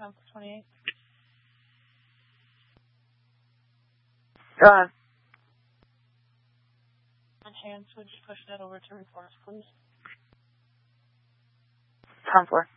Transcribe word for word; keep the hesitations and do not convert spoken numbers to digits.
ten twenty-eight. Go on. On chance, would you push that over to reports, please? ten four.